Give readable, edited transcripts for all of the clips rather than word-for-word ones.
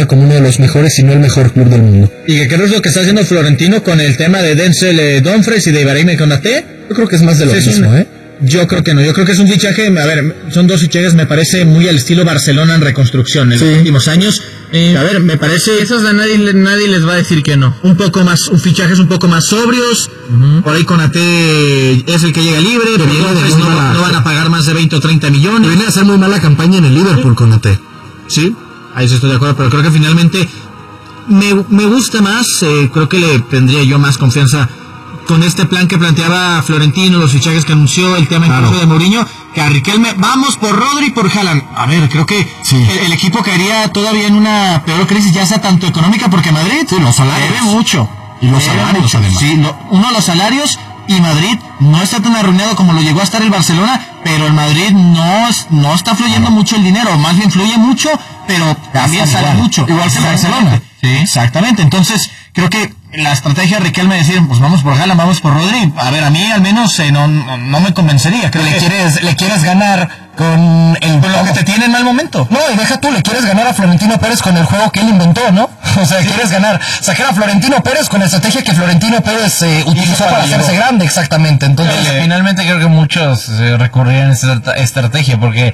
califica como uno de los mejores, si no el mejor club del mundo. ¿Y qué es lo que está haciendo Florentino con el tema de Denzel Dumfries y de Ibrahim Konaté? Yo creo que es más de lo mismo, Yo creo que no, yo creo que es un fichaje, a ver, son dos fichajes, me parece muy al estilo Barcelona en reconstrucción en los últimos años. A ver, me parece... Esos a nadie les va a decir que no. Un poco más, fichajes un poco más sobrios. Por ahí Konaté es el que llega libre, pero no van a pagar más de 20 o 30 millones. Viene a hacer muy mala campaña en el Liverpool, Konaté. Sí, ahí sí estoy de acuerdo, pero creo que finalmente me gusta más, creo que le tendría yo más confianza con este plan que planteaba Florentino, los fichajes que anunció, el tema incluso de Mourinho, que a Riquelme, vamos por Rodri y por Haaland. A ver, creo que el equipo caería todavía en una peor crisis, ya sea tanto económica, porque Madrid los salarios debe mucho. Y los salarios, además. Sí, uno, los salarios, y Madrid no está tan arruinado como lo llegó a estar el Barcelona, pero el Madrid no está fluyendo mucho el dinero, más bien fluye mucho, pero también sale mucho. Igual que el Barcelona. Sí, exactamente. Entonces, creo que la estrategia de Riquelme decir, pues vamos por Haaland, vamos por Rodri, a ver, a mí al menos no me convencería. Creo que le quieres ganar con lo que te tiene en mal momento. No, y deja tú, le quieres ganar a Florentino Pérez con el juego que él inventó, ¿no? O sea, quieres sacar a Florentino Pérez con la estrategia que Florentino Pérez utilizó para hacerse grande, exactamente. Entonces, finalmente creo que muchos recurrirían a esta estrategia, porque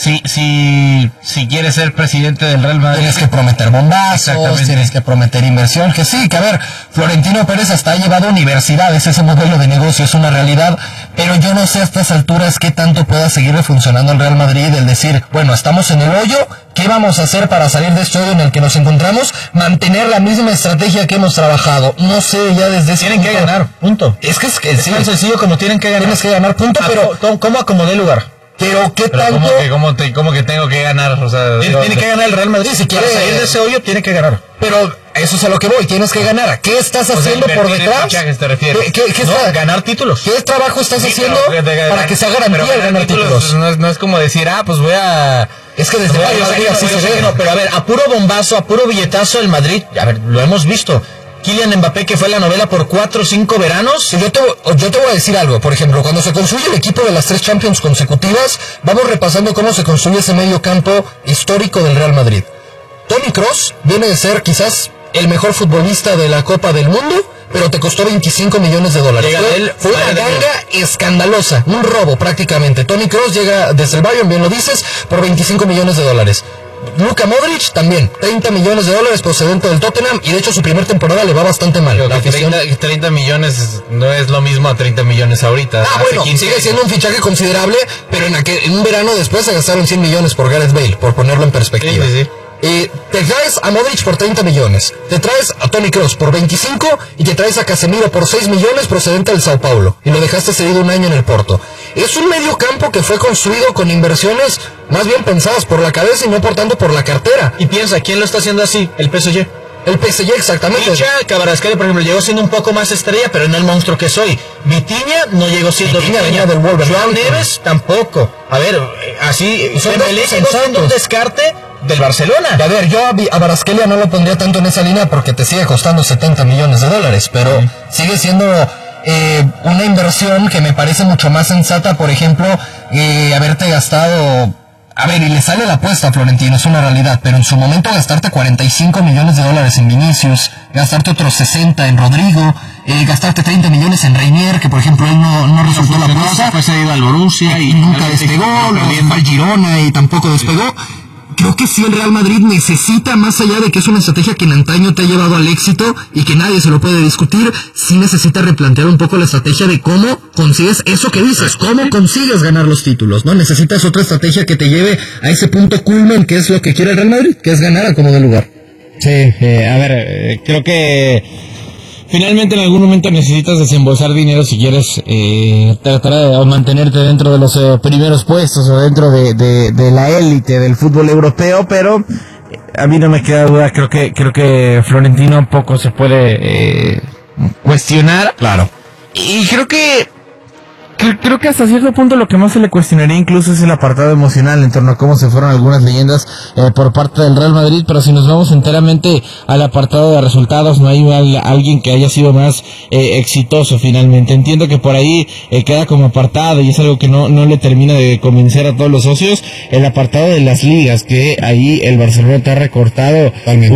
si quieres ser presidente del Real Madrid, tienes que prometer bombazos, tienes que prometer inversión, que sí, que a ver, Florentino Pérez hasta ha llevado universidades, ese modelo de negocio es una realidad, pero yo no sé a estas alturas qué tanto pueda seguirle funcionando al Real Madrid el decir, bueno, estamos en el hoyo, ¿qué vamos a hacer para salir de este hoyo en el que nos encontramos? Mantener la misma estrategia que hemos trabajado. No sé, ya desde ese tienen que ganar, punto. Es sí, tan sencillo como tienen que ganar. Tienes que ganar, punto, pero ¿cómo acomodé el lugar? Pero ¿qué tanto? ¿Cómo que tengo que ganar? O sea, tiene que ganar el Real Madrid. Si quiere salir de ese hoyo, tiene que ganar. Pero eso es a lo que voy, tienes que ganar. ¿Qué estás haciendo por detrás? ¿Qué ganar títulos. ¿Qué trabajo estás haciendo para que se garantía ganar títulos? No es como decir, pues voy a... Es que desde Madrid así se ve. Pero a ver, a puro bombazo, a puro billetazo el Madrid, a ver, lo hemos visto. Kylian Mbappé, que fue la novela por 4 o 5 veranos. Yo te voy a decir algo. Por ejemplo, cuando se construye el equipo de las 3 Champions consecutivas, vamos repasando cómo se construye ese medio campo histórico del Real Madrid. Toni Kroos viene de ser quizás el mejor futbolista de la Copa del Mundo, pero te costó 25 millones de dólares. Fue una ganga escandalosa, un robo prácticamente. Toni Kroos llega desde el Bayern, bien lo dices, por 25 millones de dólares. Luka Modric también, 30 millones de dólares procedente del Tottenham, y de hecho su primera temporada le va bastante mal. 30 millones no es lo mismo a 30 millones ahorita. Bueno, sigue siendo un fichaje considerable, pero en un verano después se gastaron 100 millones por Gareth Bale, por ponerlo en perspectiva. Sí. Te traes a Modric por 30 millones, te traes a Toni Kroos por 25 y te traes a Casemiro por 6 millones procedente del Sao Paulo, y lo dejaste cedido un año en el Porto. Es un medio campo que fue construido con inversiones más bien pensadas por la cabeza y no por tanto por la cartera. Y piensa, ¿quién lo está haciendo así? El PSG. El PSG, exactamente. Kvaratskhelia, por ejemplo, llegó siendo un poco más estrella, pero no el monstruo que soy. Vitinha no lklegó siendo Vitinha. Venía del Wolverhampton. Joao Neves tampoco. A ver, así, Dembélé llegó siendo un descarte del Barcelona. A ver, yo a Kvaratskhelia no lo pondría tanto en esa línea porque te sigue costando 70 millones de dólares, pero sigue siendo una inversión que me parece mucho más sensata, por ejemplo, haberte gastado... A ver, y le sale la apuesta a Florentino, es una realidad, pero en su momento gastarte 45 millones de dólares en Vinicius, gastarte otros 60 en Rodrigo, gastarte 30 millones en Reinier, que por ejemplo él no resultó la apuesta. Fue cedido al Borussia y nunca despegó, luego fue al Girona y tampoco despegó. Creo que sí el Real Madrid necesita, más allá de que es una estrategia que en antaño te ha llevado al éxito y que nadie se lo puede discutir, sí necesita replantear un poco la estrategia de cómo consigues eso que dices, cómo consigues ganar los títulos, ¿no? Necesitas otra estrategia que te lleve a ese punto culmen que es lo que quiere el Real Madrid, que es ganar a como de lugar. Sí, a ver, creo que finalmente en algún momento necesitas desembolsar dinero si quieres tratar de mantenerte dentro de los primeros puestos o dentro de la élite del fútbol europeo, pero a mí no me queda duda, creo que Florentino poco se puede cuestionar. Claro. Y creo que hasta cierto punto lo que más se le cuestionaría incluso es el apartado emocional en torno a cómo se fueron algunas leyendas por parte del Real Madrid, pero si nos vamos enteramente al apartado de resultados, no hay alguien que haya sido más exitoso finalmente. Entiendo que por ahí queda como apartado y es algo que no le termina de convencer a todos los socios, el apartado de las ligas, que ahí el Barcelona te ha recortado